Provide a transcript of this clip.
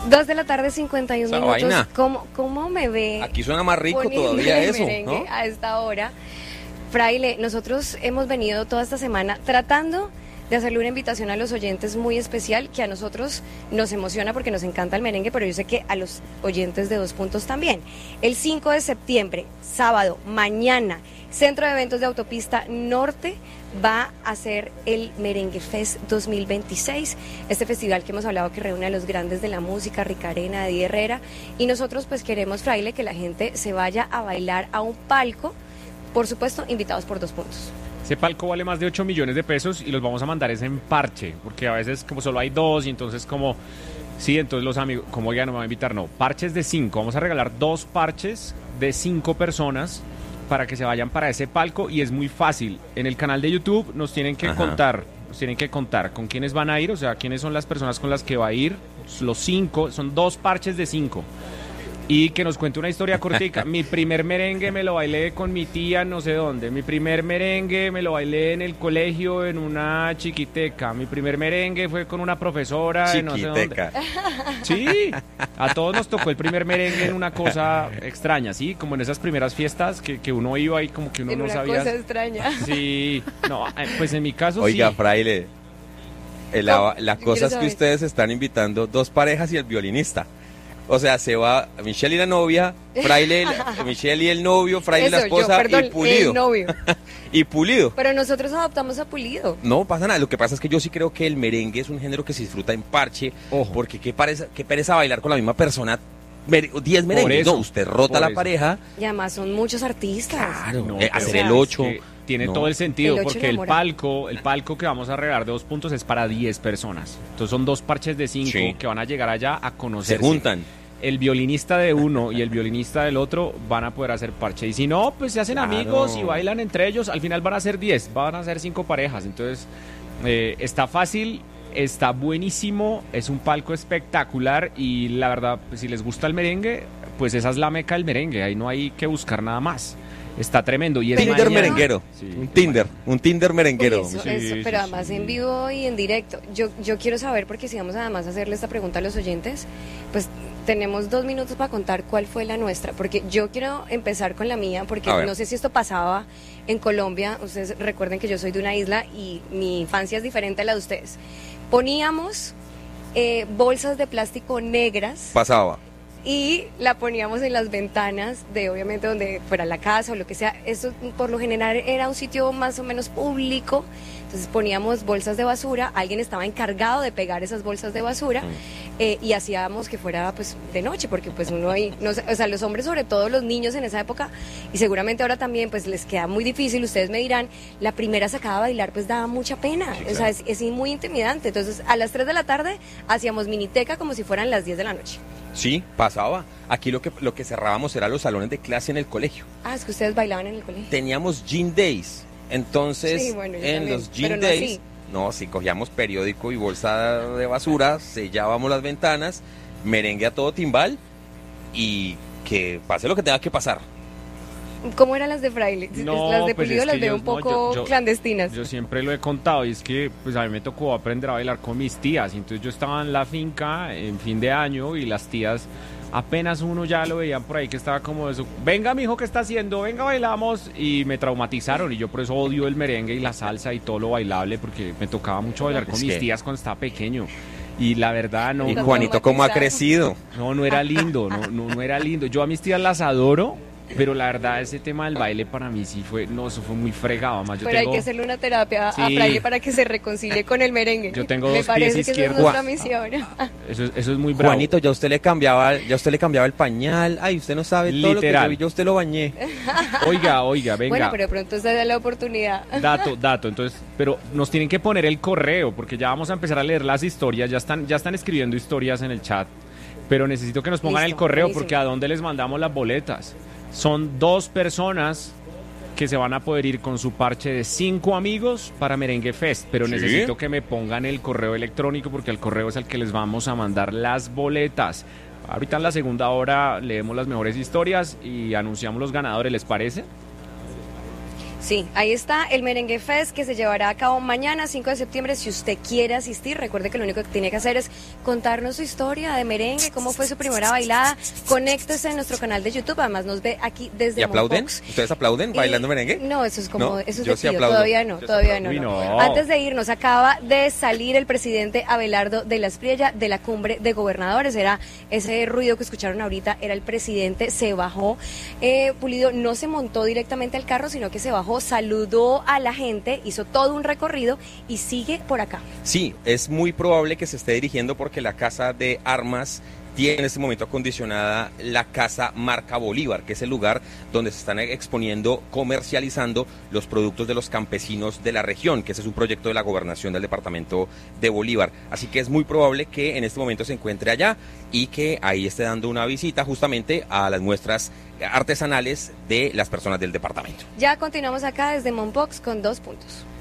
2 de la tarde, 51 Esa minutos. vaina. ¿Cómo me ve? Aquí suena más rico poniendo todavía el eso, merengue ¿no? a esta hora? Fraile, nosotros hemos venido toda esta semana tratando de hacerle una invitación a los oyentes muy especial, que a nosotros nos emociona porque nos encanta el merengue, pero yo sé que a los oyentes de Dos Puntos también. El 5 de septiembre, sábado, mañana, Centro de Eventos de Autopista Norte va a ser el Merengue Fest 2026, este festival que hemos hablado que reúne a los grandes de la música, Ricarena, Eddie Herrera, y nosotros pues queremos, Fraile, que la gente se vaya a bailar a un palco, por supuesto, invitados por Dos Puntos. Ese palco vale más de 8 millones de pesos y los vamos a mandar en parche, porque a veces como solo hay 2 y entonces como, sí, entonces los amigos, como ya no me va a invitar, no, parches de 5, vamos a regalar 2 parches de 5 personas para que se vayan para ese palco y es muy fácil. En el canal de YouTube nos tienen que contar con quiénes van a ir, o sea, quiénes son las personas con las que va a ir, los 5, son 2 parches de 5. Y que nos cuente una historia cortica. Mi primer merengue me lo bailé con mi tía no sé dónde. Mi primer merengue me lo bailé en el colegio en una chiquiteca. Mi primer merengue fue con una profesora de no sé dónde. Sí, a todos nos tocó el primer merengue en una cosa extraña, ¿sí? Como en esas primeras fiestas que uno iba y como que uno no sabía. En una cosa extraña. Sí, no, pues en mi caso Oiga, sí. Fraile, la cosa es que ustedes están invitando 2 parejas y el violinista. O sea, se va Michelle y la novia, Fraile, Michelle y el novio, Fraile y la esposa, y Pulido. El novio. Y Pulido. Pero nosotros adoptamos a Pulido. No pasa nada, lo que pasa es que yo sí creo que el merengue es un género que se disfruta en parche. Ojo. Porque qué pereza bailar con la misma persona 10 merengues. No, usted rota la pareja. Y además son muchos artistas. Claro, No, hacer el 8. Tiene todo el sentido, El 8 porque enamora. el palco que vamos a regalar de 2 puntos es para 10 personas. Entonces son 2 parches de 5 Sí. que van a llegar allá a conocerse. Se juntan. El violinista de uno y el violinista del otro van a poder hacer parche. Y si no, pues se hacen amigos y bailan entre ellos. Al final van a ser 10, van a ser 5 parejas. Entonces, está fácil, está buenísimo, es un palco espectacular y la verdad, pues, si les gusta el merengue, pues esa es la meca del merengue. Ahí no hay que buscar nada más. Está tremendo. Y es Tinder mañana. merenguero. Sí. Un Tinder merenguero. Eso, Sí, pero sí, además sí. en vivo y en directo. Yo quiero saber, porque si vamos además a hacerle esta pregunta a los oyentes, pues tenemos 2 minutos para contar cuál fue la nuestra, porque yo quiero empezar con la mía, porque no sé si esto pasaba en Colombia. Ustedes recuerden que yo soy de una isla y mi infancia es diferente a la de ustedes. Poníamos bolsas de plástico negras Pasaba. y la poníamos en las ventanas de, obviamente, donde fuera la casa o lo que sea. Esto por lo general era un sitio más o menos público, entonces poníamos bolsas de basura, alguien estaba encargado de pegar esas bolsas de basura y hacíamos que fuera pues de noche, porque pues uno ahí, no sé, o sea, los hombres, sobre todo los niños en esa época, y seguramente ahora también, pues les queda muy difícil. Ustedes me dirán, la primera sacada a bailar pues daba mucha pena, Sí, o sea, es muy intimidante. Entonces a las 3 de la tarde hacíamos miniteca como si fueran las 10 de la noche. Sí, pasaba. Aquí lo que cerrábamos era los salones de clase en el colegio. Ah, es que ustedes bailaban en el colegio. Teníamos Gin Days. Entonces, Sí, bueno, yo en también, los pero Gin no Days, así. no, si cogíamos periódico y bolsa de basura, sellábamos las ventanas, merengue a todo timbal y que pase lo que tenga que pasar. ¿Cómo eran las de Fraile? No, Las de pues Pulido es las que veo yo- un poco yo- clandestinas. Yo siempre lo he contado y es que pues a mí me tocó aprender a bailar con mis tías. Y entonces yo estaba en la finca en fin de año y las tías apenas uno ya lo veían por ahí que estaba como eso. Venga, mijo, ¿qué está haciendo? Venga, bailamos. Y me traumatizaron y yo por eso odio el merengue y la salsa y todo lo bailable porque me tocaba mucho bailar con Es mis que- tías cuando estaba pequeño. Y la verdad no, Y Está Juanito, ¿cómo ha traumatizado. crecido? no era lindo, no era lindo. Yo a mis tías las adoro, pero la verdad ese tema del baile para mí sí fue, no, eso fue muy fregado. Además, yo Pero tengo, hay que hacerle una terapia a Sí. Fraile para que se reconcilie con el merengue. Yo tengo Me dos parece pies que esa es izquierdos. nuestra misión. eso es muy bravo. Juanito, ya usted le cambiaba el pañal. Ay, usted no sabe todo lo que Literal. yo vi, yo a usted lo bañé. Oiga, venga. Bueno, pero de pronto se da la oportunidad. Dato, entonces, pero nos tienen que poner el correo, porque ya vamos a empezar a leer las historias, ya están escribiendo historias en el chat, pero necesito que nos pongan Listo, el correo, buenísimo. porque ¿a dónde les mandamos las boletas? Son 2 personas que se van a poder ir con su parche de 5 amigos para Merengue Fest, pero ¿Sí? necesito que me pongan el correo electrónico, porque el correo es al que les vamos a mandar las boletas. Ahorita en la segunda hora leemos las mejores historias y anunciamos los ganadores, ¿les parece? Sí, ahí está el Merengue Fest que se llevará a cabo mañana, 5 de septiembre. Si usted quiere asistir, recuerde que lo único que tiene que hacer es contarnos su historia de merengue, cómo fue su primera bailada. Conéctese en nuestro canal de YouTube, además nos ve aquí desde ¿Y aplauden? Mompox. ¿Ustedes aplauden bailando merengue? No, eso es como, ¿No? eso es Yo de sí tío, aplaudo. todavía no, todavía no. Uy, no. Antes de irnos, acaba de salir el presidente Abelardo de la Espriella de la cumbre de gobernadores. Era ese ruido que escucharon ahorita, era el presidente, se bajó. Pulido no se montó directamente al carro, sino que se bajó, saludó a la gente, hizo todo un recorrido y sigue por acá. Sí, es muy probable que se esté dirigiendo porque la Casa de Armas tiene en este momento acondicionada la Casa Marca Bolívar, que es el lugar donde se están exponiendo, comercializando los productos de los campesinos de la región, que ese es un proyecto de la gobernación del departamento de Bolívar. Así que es muy probable que en este momento se encuentre allá y que ahí esté dando una visita justamente a las muestras artesanales de las personas del departamento. Ya continuamos acá desde Mompox con 2 puntos.